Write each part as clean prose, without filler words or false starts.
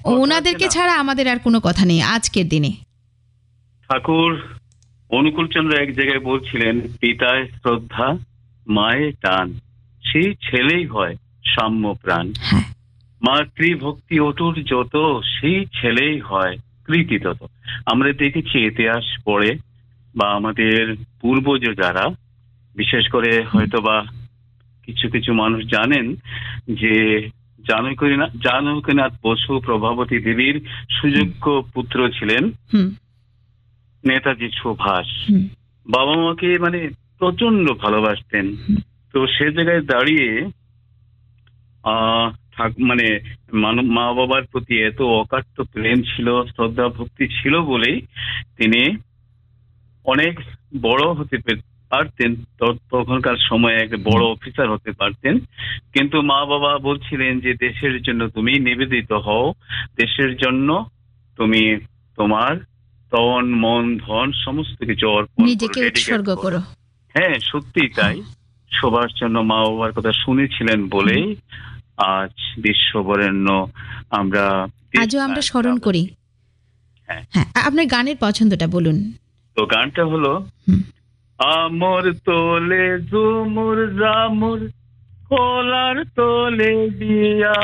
ওনাদেরকে ছাড়া আমাদের আর কোনো কথা নেই আজকের দিনে। ঠাকুর অনুকূলচন্দ্র এক জায়গায় বলছিলেন, পিতায় শ্রদ্ধা মায়ে টান, সেই ছেলেই হয় সাম্য প্রাণ। হ্যাঁ, মাতৃভক্তি অটুট যত, সেই ছেলেই হয় কৃতি তত। আমরা দেখেছি ইতিহাস পড়ে বা আমাদের পূর্বজ যারা, বিশেষ করে হয়তোবা কিছু কিছু মানুষ জানেন যে জানকীনাথ বসু প্রভাবতী দেবীর সুযোগ্য পুত্র ছিলেন নেতাজি সুভাষ। বাবা মাকে মানে প্রচন্ড ভালোবাসতেন। তো সে জায়গায় দাঁড়িয়ে মানে মা বাবার প্রতি এত অকাট্য প্রেম ছিল, শ্রদ্ধা ভক্তি ছিল বলেই তিনি অনেক বড় হতে পারতেন, তখনকার সময়ে এক বড় অফিসার হতে পারতেন। কিন্তু মা বাবা বলছিলেন যে দেশের জন্য তুমি নিবেদিত হও, দেশের জন্য তুমি তোমার তন মন ধন সমস্ত কিছু অর্পণ নিজেকে উৎসর্গ করো। হ্যাঁ, সত্যি তাই। সবার জন্য মা বাবার কথা শুনেছিলেন বলেই আজ বিশ্ববরেণ্য আজও আমরা স্মরণ করি। হ্যাঁ, আপনার গানের পছন্দটা বলুন। তো গানটা হলো, আমর তোলে ঝুমুর জামুর কোলার তোলে দিয়া,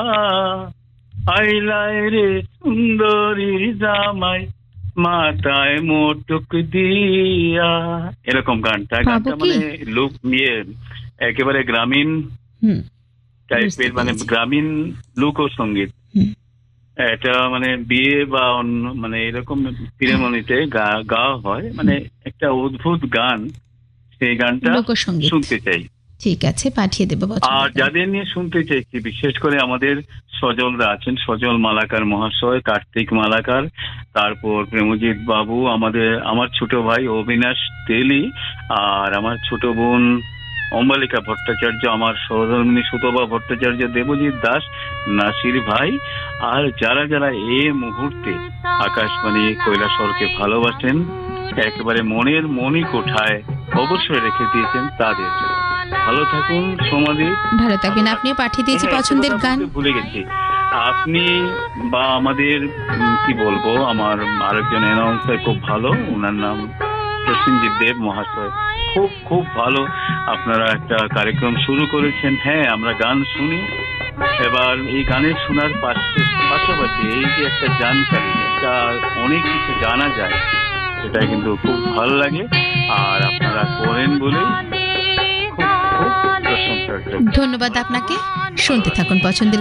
আইলাই রে সুন্দরী জামাই মাথায় মোটক দিয়া। এরকম গানটা মানে লোক নিয়ে একেবারে গ্রামীণ টাইপের, মানে গ্রামীণ লোকসঙ্গীত। এটা মানে বিয়ে বা অন্য মানে এরকম সিরেমনিতে গাওয়া হয়, মানে একটা অদ্ভুত গান। সেই গানটা শুনতে চাই। ঠিক আছে, পাঠিয়ে দেবো। আর যাদের নিয়ে শুনতে চাইছি, বিশেষ করে আমাদের সজলরা আছেন, সজল মালাকার মহাশয়, কার্তিক মালাকার, তারপর প্রেমজিৎ বাবু, আমার ছোট ভাই অবিনাশ তেলি, আর আমার ছোট বোন অম্বালিকা ভট্টাচার্য, আমার সহধর্মিনী সুতবা ভট্টাচার্য, দেবজিৎ দাস, নাসির ভাই, আর যারা যারা এই মুহূর্তে আকাশবাণী কৈলাসহরকে ভালোবাসেন, একেবারে মনের মণিকোঠায় অবশ্যই রেখে দিয়েছেন, তাদের ভালো থাকুন। সমাধি ভালো থাকবেন। আপনিও পাঠিয়ে দিয়েছি পছন্দের গান। ভুলে গেছি, আপনি বা আমাদের কি বলবো, আমার আরেকজন অ্যানাউন্সার খুব ভালো, ওনার নাম প্রসেনজিৎ দেব মহাশয়, খুব খুব ভালো। আপনারা একটা কার্যক্রম শুরু করেছেন। হ্যাঁ, আমরা গান শুনি। এবার এই গানের শোনার পাশাপাশি এই যে একটা জানকারি, একটা অনেক কিছু জানা যায়, সেটা কিন্তু খুব ভালো লাগে। আর আপনারা করেন বলেই খুব খুব প্রশংসা। ধন্যবাদ আপনাকে। শুনতে থাকুন পছন্দের